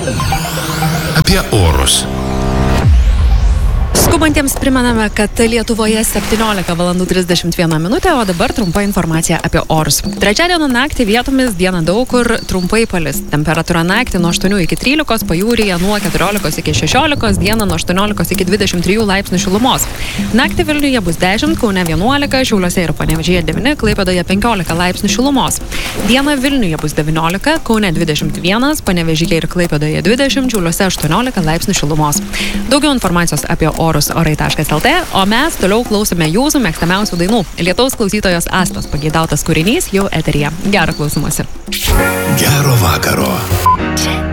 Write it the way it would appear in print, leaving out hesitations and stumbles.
Apie orus. Skubantiems primename, kad Lietuvoje 17:31, o dabar trumpa informacija apie orus. Trečiadienio naktį vietomis dieną daug kur trumpai palis. Temperatūra naktį nuo 8 iki 13, pajūryje nuo 14 iki 16, dieną nuo 18 iki 23 laipsnių šilumos. Naktį Vilniuje bus 10, Kaune 11, Šiauliuose ir Panevėžyje 9, Klaipėdoje 15 laipsnių šilumos. Dieną Vilniuje bus 19, Kaune 21, Panevėžyje ir Klaipėdoje 20, Šiauliuose 18 laipsnių šilumos. Daugiau informacijos apie orus orai.lt, o mes toliau klausome jūsų mėgstamiausių dainų. Lietaus klausytojos Astos pageidautas kūrinys jau eteryje. Gero klausymosi. Gero vakaro.